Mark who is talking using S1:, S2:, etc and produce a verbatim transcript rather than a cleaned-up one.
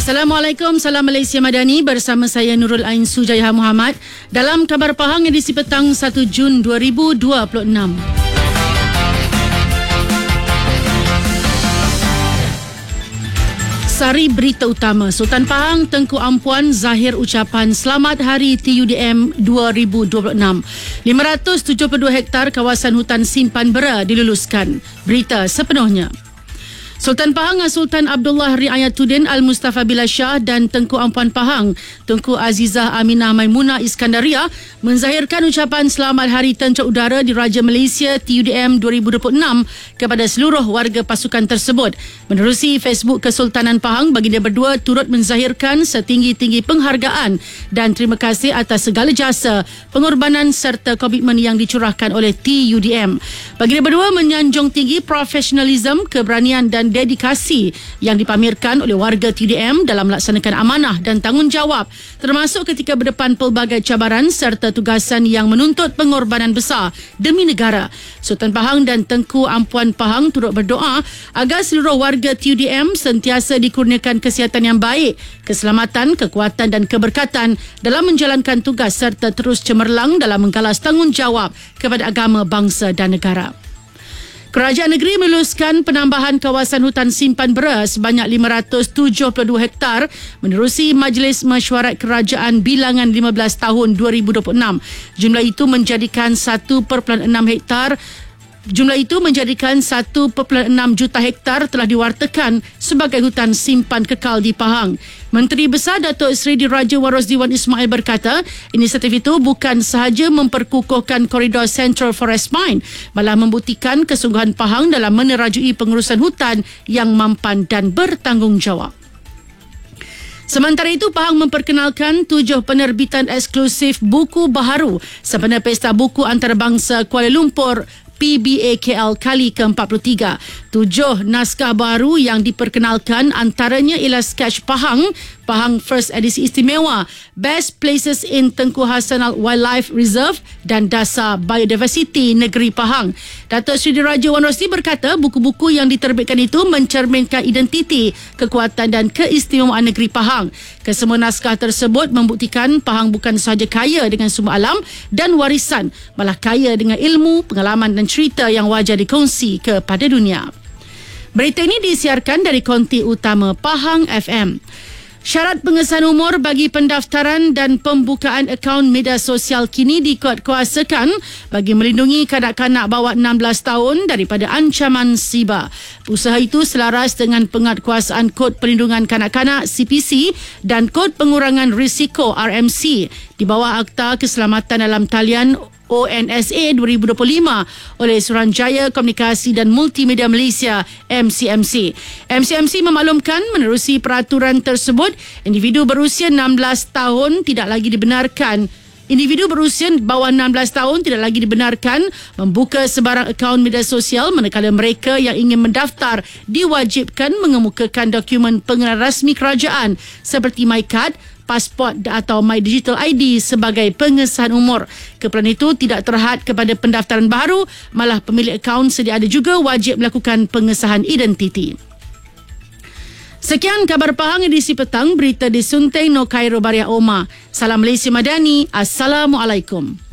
S1: Assalamualaikum, salam Malaysia Madani, bersama saya Nurul Ain Sujaiha Muhammad dalam Khabar Pahang edisi petang satu Jun dua ribu dua puluh enam. Sari berita utama. Sultan Pahang Tengku Ampuan zahir ucapan Selamat Hari T U D M dua ribu dua puluh enam. lima ratus tujuh puluh dua hektar kawasan hutan simpan bera diluluskan. Berita sepenuhnya. Sultan Pahang Sultan Abdullah Riayatuddin Al-Mustafa Billah Shah dan Tengku Ampuan Pahang Tengku Azizah Aminah Maimunah Iskandaria menzahirkan ucapan Selamat Hari Tentera Udara di Raja Malaysia T U D M dua ribu dua puluh enam kepada seluruh warga pasukan tersebut. Menerusi Facebook Kesultanan Pahang, baginda berdua turut menzahirkan setinggi-tinggi penghargaan dan terima kasih atas segala jasa, pengorbanan serta komitmen yang dicurahkan oleh T U D M. Baginda berdua menyanjung tinggi profesionalisme, keberanian dan dedikasi yang dipamerkan oleh warga T U D M dalam melaksanakan amanah dan tanggungjawab, termasuk ketika berdepan pelbagai cabaran serta tugasan yang menuntut pengorbanan besar demi negara. Sultan Pahang dan Tengku Ampuan Pahang turut berdoa agar seluruh warga T U D M sentiasa dikurniakan kesihatan yang baik, keselamatan, kekuatan dan keberkatan dalam menjalankan tugas serta terus cemerlang dalam menggalas tanggungjawab kepada agama, bangsa dan negara. Kerajaan negeri meluluskan penambahan kawasan hutan simpan bera sebanyak lima ratus tujuh puluh dua hektar menerusi Majlis Mesyuarat Kerajaan bilangan lima belas tahun dua ribu dua puluh enam. Jumlah itu menjadikan satu perpuluhan enam hektar Jumlah itu menjadikan satu perpuluhan enam juta hektar telah diwartakan sebagai hutan simpan kekal di Pahang. Menteri Besar Datuk Seri Diraja Waros Dewan Ismail berkata, inisiatif itu bukan sahaja memperkukuhkan koridor Central Forest Mine, malah membuktikan kesungguhan Pahang dalam menerajui pengurusan hutan yang mampan dan bertanggungjawab. Sementara itu, Pahang memperkenalkan tujuh penerbitan eksklusif buku baharu sempena Pesta Buku Antarabangsa Kuala Lumpur P B A K L kali ke empat puluh tiga. Tujuh naskah baru yang diperkenalkan antaranya ialah Sketch Pahang, Pahang First Edisi Istimewa, Best Places in Tengku Hasanal Wildlife Reserve dan Dasar Biodiversity Negeri Pahang. Datuk Seri Diraja Wan Rosli berkata buku-buku yang diterbitkan itu mencerminkan identiti, kekuatan dan keistimewaan negeri Pahang. Kesemua naskah tersebut membuktikan Pahang bukan sahaja kaya dengan sumber alam dan warisan, malah kaya dengan ilmu, pengalaman dan cerita yang wajar dikongsi kepada dunia. Berita ini disiarkan dari konti utama Pahang F M. Syarat pengesahan umur bagi pendaftaran dan pembukaan akaun media sosial kini dikuatkuasakan bagi melindungi kanak-kanak bawah enam belas tahun daripada ancaman siber. Usaha itu selaras dengan penguatkuasaan Kod Perlindungan Kanak-kanak C P C dan Kod Pengurangan Risiko R M C di bawah Akta Keselamatan Dalam Talian O N S A dua ribu dua puluh lima oleh Suruhanjaya Komunikasi dan Multimedia Malaysia M C M C. M C M C memaklumkan menerusi peraturan tersebut, individu berusia enam belas tahun tidak lagi dibenarkan Individu berusia bawah enam belas tahun tidak lagi dibenarkan membuka sebarang akaun media sosial, manakala mereka yang ingin mendaftar diwajibkan mengemukakan dokumen pengenalan rasmi kerajaan seperti MyCard, pasport atau My Digital I D sebagai pengesahan umur. Keperluan itu tidak terhad kepada pendaftaran baru, malah pemilik akaun sedia ada juga wajib melakukan pengesahan identiti. Sekian Khabar Pahang edisi petang, berita disunting No Cairo Baria Oma. Salam Malaysia Madani. Assalamualaikum.